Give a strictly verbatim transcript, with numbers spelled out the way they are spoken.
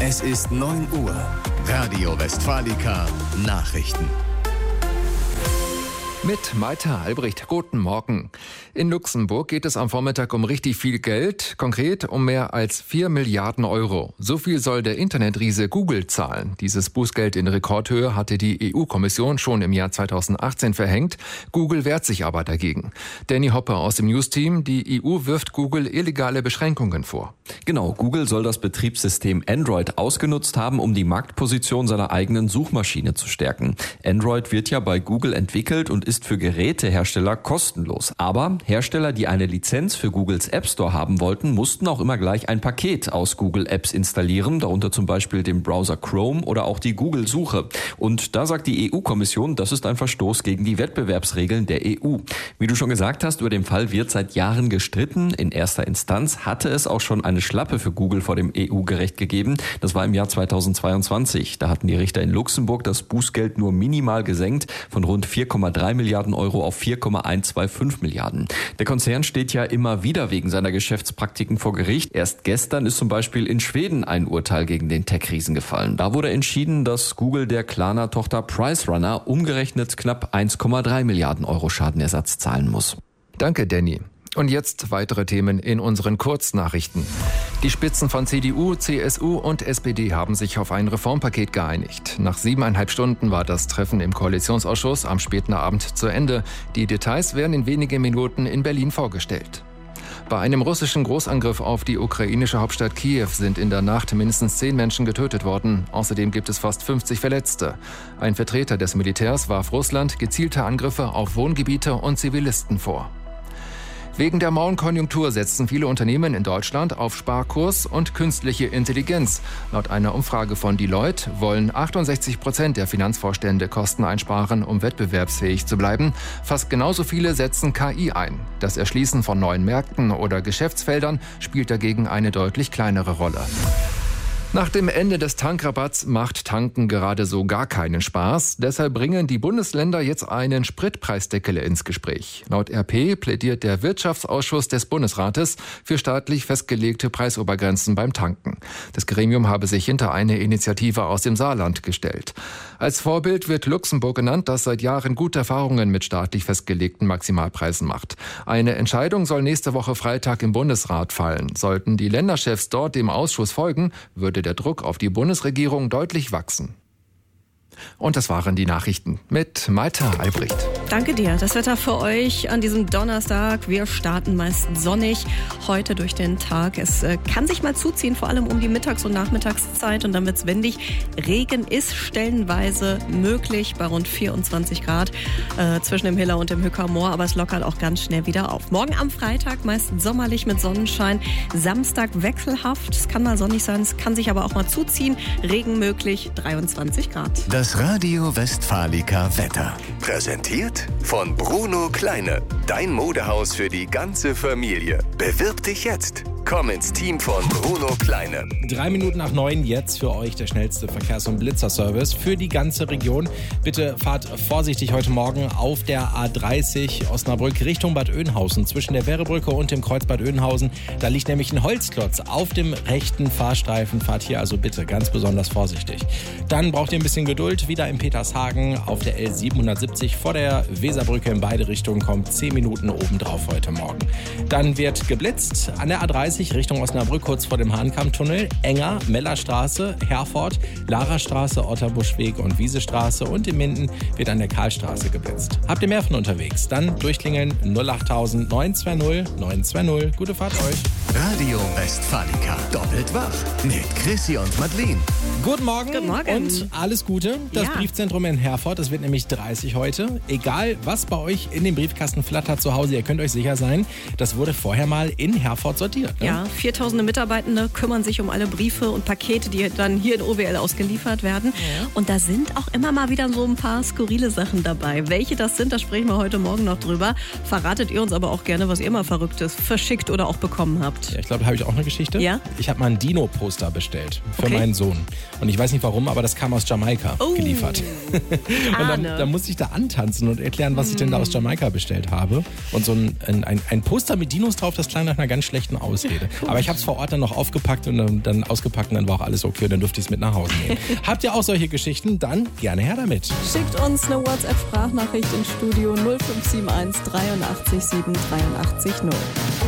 Es ist neun Uhr. Radio Westfalica Nachrichten. Mit Maita Albrecht. Guten Morgen. In Luxemburg geht es am Vormittag um richtig viel Geld, konkret um mehr als vier Milliarden Euro. So viel soll der Internetriese Google zahlen. Dieses Bußgeld in Rekordhöhe hatte die E U-Kommission schon im Jahr zweitausendachtzehn verhängt. Google wehrt sich aber dagegen. Danny Hopper aus dem News-Team. Die E U wirft Google illegale Beschränkungen vor. Genau, Google soll das Betriebssystem Android ausgenutzt haben, um die Marktposition seiner eigenen Suchmaschine zu stärken. Android wird ja bei Google entwickelt und ist für Gerätehersteller kostenlos. Aber Hersteller, die eine Lizenz für Googles App Store haben wollten, mussten auch immer gleich ein Paket aus Google Apps installieren, darunter zum Beispiel den Browser Chrome oder auch die Google-Suche. Und da sagt die E U-Kommission, das ist ein Verstoß gegen die Wettbewerbsregeln der E U. Wie du schon gesagt hast, über den Fall wird seit Jahren gestritten. In erster Instanz hatte es auch schon eine Schlappe für Google vor dem E U-Gericht gegeben. Das war im Jahr zweitausendzweiundzwanzig. Da hatten die Richter in Luxemburg das Bußgeld nur minimal gesenkt, von rund vier Komma drei Milliarden Euro auf vier Komma hundertfünfundzwanzig Milliarden. Der Konzern steht ja immer wieder wegen seiner Geschäftspraktiken vor Gericht. Erst gestern ist zum Beispiel in Schweden ein Urteil gegen den Tech-Riesen gefallen. Da wurde entschieden, dass Google der Klarna-Tochter PriceRunner umgerechnet knapp eins Komma drei Milliarden Euro Schadenersatz zahlen muss. Danke, Danny. Und jetzt weitere Themen in unseren Kurznachrichten. Die Spitzen von C D U, C S U und S P D haben sich auf ein Reformpaket geeinigt. Nach siebeneinhalb Stunden war das Treffen im Koalitionsausschuss am späten Abend zu Ende. Die Details werden in wenigen Minuten in Berlin vorgestellt. Bei einem russischen Großangriff auf die ukrainische Hauptstadt Kiew sind in der Nacht mindestens zehn Menschen getötet worden. Außerdem gibt es fast fünfzig Verletzte. Ein Vertreter des Militärs warf Russland gezielte Angriffe auf Wohngebiete und Zivilisten vor. Wegen der Mauenkonjunktur setzen viele Unternehmen in Deutschland auf Sparkurs und künstliche Intelligenz. Laut einer Umfrage von Deloitte wollen achtundsechzig Prozent der Finanzvorstände Kosten einsparen, um wettbewerbsfähig zu bleiben. Fast genauso viele setzen K I ein. Das Erschließen von neuen Märkten oder Geschäftsfeldern spielt dagegen eine deutlich kleinere Rolle. Nach dem Ende des Tankrabatts macht Tanken gerade so gar keinen Spaß. Deshalb bringen die Bundesländer jetzt einen Spritpreisdeckel ins Gespräch. Laut R P plädiert der Wirtschaftsausschuss des Bundesrates für staatlich festgelegte Preisobergrenzen beim Tanken. Das Gremium habe sich hinter eine Initiative aus dem Saarland gestellt. Als Vorbild wird Luxemburg genannt, das seit Jahren gute Erfahrungen mit staatlich festgelegten Maximalpreisen macht. Eine Entscheidung soll nächste Woche Freitag im Bundesrat fallen. Sollten die Länderchefs dort dem Ausschuss folgen, würde der Druck auf die Bundesregierung deutlich wachsen. Und das waren die Nachrichten mit Maita Albrecht. Danke dir. Das Wetter für euch an diesem Donnerstag. Wir starten meist sonnig heute durch den Tag. Es äh, kann sich mal zuziehen, vor allem um die Mittags- und Nachmittagszeit. Und dann wird's windig. Regen ist stellenweise möglich bei rund vierundzwanzig Grad äh, zwischen dem Hiller und dem Hückermoor. Aber es lockert auch ganz schnell wieder auf. Morgen am Freitag meist sommerlich mit Sonnenschein. Samstag wechselhaft. Es kann mal sonnig sein, es kann sich aber auch mal zuziehen. Regen möglich, dreiundzwanzig Grad. Das Radio Westfalica Wetter. Präsentiert von Bruno Kleine. Dein Modehaus für die ganze Familie. Bewirb dich jetzt. Komm ins Team von Bruno Kleine. Drei Minuten nach neun jetzt für euch der schnellste Verkehrs- und Blitzerservice für die ganze Region. Bitte fahrt vorsichtig heute Morgen auf der A dreißig Osnabrück Richtung Bad Oeynhausen. Zwischen der Werrebrücke und dem Kreuz Bad Oeynhausen. Da liegt nämlich ein Holzklotz auf dem rechten Fahrstreifen. Fahrt hier also bitte ganz besonders vorsichtig. Dann braucht ihr ein bisschen Geduld. Wieder in Petershagen auf der L siebenhundertsiebzig vor der Weserbrücke in beide Richtungen kommt zehn Minuten obendrauf heute Morgen. Dann wird geblitzt an der A dreißig Richtung Osnabrück, kurz vor dem Hahnkammtunnel. Enger, Mellerstraße, Herford, Larastraße, Otterbuschweg und Wiesestraße. Und in Minden wird an der Karlstraße geblitzt. Habt ihr mehr von unterwegs? Dann durchklingeln null achttausend neun zwei null neun zwei null. Gute Fahrt euch. Radio Westfalica. Doppelt wach. Mit Chrissy und Madeleine. Guten Morgen, Guten Morgen und alles Gute. Das Ja. Briefzentrum in Herford, das wird nämlich dreißig heute. Egal, was bei euch in dem Briefkasten flattert zu Hause, ihr könnt euch sicher sein, das wurde vorher mal in Herford sortiert. Ne? Ja, viertausende Mitarbeitende kümmern sich um alle Briefe und Pakete, die dann hier in O W L ausgeliefert werden. Ja. Und da sind auch immer mal wieder so ein paar skurrile Sachen dabei. Welche das sind, da sprechen wir heute Morgen noch drüber. Verratet ihr uns aber auch gerne, was ihr mal Verrücktes verschickt oder auch bekommen habt. Ja, ich glaube, da habe ich auch eine Geschichte. Ja? Ich habe mal ein Dino-Poster bestellt für Okay. meinen Sohn. Und ich weiß nicht warum, aber das kam aus Jamaika Oh. geliefert. Und dann, dann musste ich da antanzen und erklären, was ich denn da aus Jamaika bestellt habe. Und so ein, ein, ein Poster mit Dinos drauf, das klang nach einer ganz schlechten Ausrede. Ausrede. Aber ich habe es vor Ort dann noch aufgepackt und dann, dann ausgepackt und dann war auch alles okay und dann durfte ich es mit nach Hause nehmen. Habt ihr auch solche Geschichten? Dann gerne her damit. Schickt uns eine WhatsApp-Sprachnachricht ins Studio null fünf sieben eins dreiundachtzig sieben dreiundachtzig null.